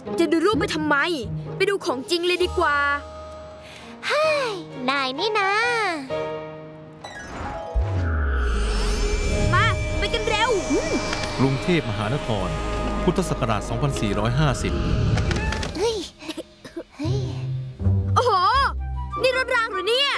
จะดูรูปไปทำไมไปดูของจริงเลยดีกว่าฮ่านายนี่นะมาไปกันเร็วกรุงเทพมหานครพุทธศักราช 2450 เฮ้ยโอ้โหนี่รถรางหรือเนี่ย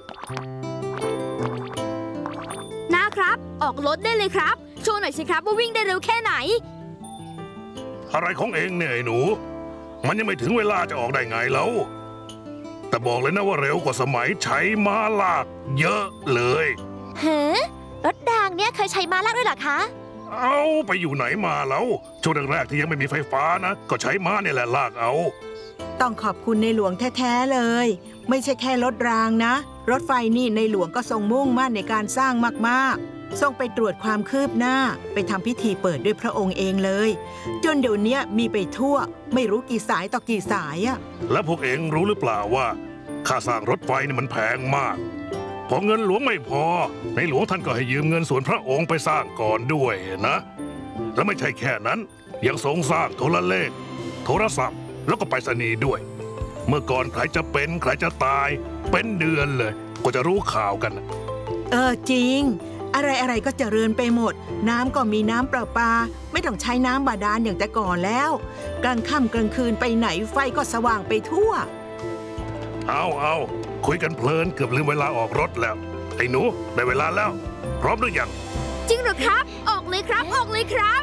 นะครับออกรถได้เลยครับโชว์หน่อยสิครับว่าวิ่งได้เร็วแค่ไหนอะไรของเองเนี่ยไอ้หนูมันยังไม่ถึงเวลาจะออกได้ไงแล้วแต่บอกเลยนะว่าเร็วกว่าสมัยใช้ม้าลากเยอะเลยเฮ้รถรางเนี่ยเคยใช้ม้าลากด้วยเหรอคะเอาไปอยู่ไหนมาแล้วช่วงแรกๆที่ยังไม่มีไฟฟ้านะก็ใช้ม้าเนี่ยแหละลากเอาต้องขอบคุณในหลวงแท้ๆเลยไม่ใช่แค่รถรางนะรถไฟนี่ในหลวงก็ทรงมุ่งมั่นในการสร้างมากๆทรงไปตรวจความคืบหน้าไปทำพิธีเปิดด้วยพระองค์เองเลยจนเดี๋ยวนี้มีไปทั่วไม่รู้กี่สายต่อกี่สายอะแล้วพวกเองรู้หรือเปล่าว่าค่าสร้างรถไฟนี่มันแพงมากพอเงินหลวงไม่พอในหลวงท่านก็ให้ยืมเงินส่วนพระองค์ไปสร้างก่อนด้วยนะและไม่ใช่แค่นั้นยังทรงสร้างโทรเลขโทรศัพท์แล้วก็ไปรษณีย์ด้วยเมื่อก่อนใครจะเป็นใครจะตายเป็นเดือนเลยก็จะรู้ข่าวกันจริงอะไรก็เจริญไปหมดน้ำก็มีน้ำประปาไม่ต้องใช้น้ำบาดาลอย่างแต่ก่อนแล้วกลางค่ำกลางคืนไปไหนไฟก็สว่างไปทั่วเอาคุยกันเพลินเกือบลืมเวลาออกรถแล้วไอ้หนูได้เวลาแล้วพร้อมหรือยังจริงเหรอครับออกเลยครับออกเลยครับ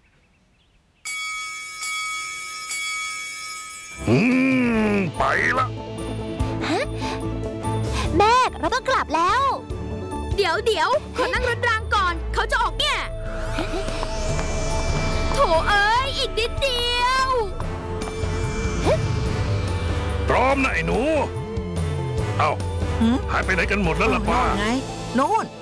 ไปละแม่เราต้องกลับแล้วเดี๋ยวขอนั่งรถรางก่อนเขาจะออกเนี่ยโถเอ้ยอีกนิดเดียวพร้อมนะไอ้หนูหายไปไหนกันหมดแล้วล่ะป้าไงโน่น